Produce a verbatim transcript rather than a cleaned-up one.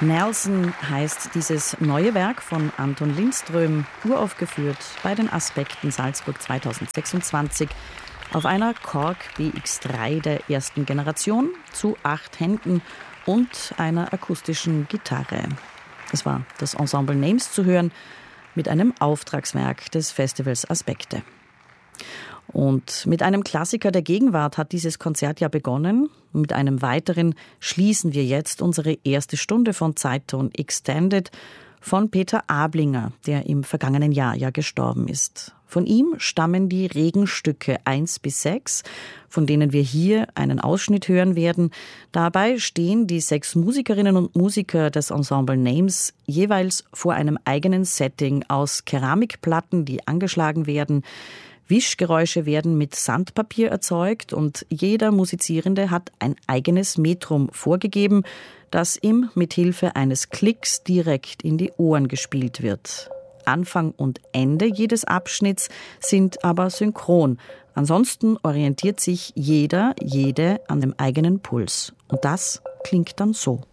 Nelson heißt dieses neue Werk von Anton Lindström, uraufgeführt bei den Aspekten Salzburg zweitausendsechsundzwanzig auf einer Korg B X drei der ersten Generation zu acht Händen und einer akustischen Gitarre. Es war das Ensemble Names zu hören mit einem Auftragswerk des Festivals Aspekte. Und mit einem Klassiker der Gegenwart hat dieses Konzert ja begonnen. Mit einem weiteren schließen wir jetzt unsere erste Stunde von Zeitton Extended von Peter Ablinger, der im vergangenen Jahr ja gestorben ist. Von ihm stammen die Regenstücke eins bis sechs, von denen wir hier einen Ausschnitt hören werden. Dabei stehen die sechs Musikerinnen und Musiker des Ensemble Names jeweils vor einem eigenen Setting aus Keramikplatten, die angeschlagen werden. Wischgeräusche werden mit Sandpapier erzeugt und jeder Musizierende hat ein eigenes Metrum vorgegeben, das ihm mit Hilfe eines Klicks direkt in die Ohren gespielt wird. Anfang und Ende jedes Abschnitts sind aber synchron. Ansonsten orientiert sich jeder, jede an dem eigenen Puls. Und das klingt dann so.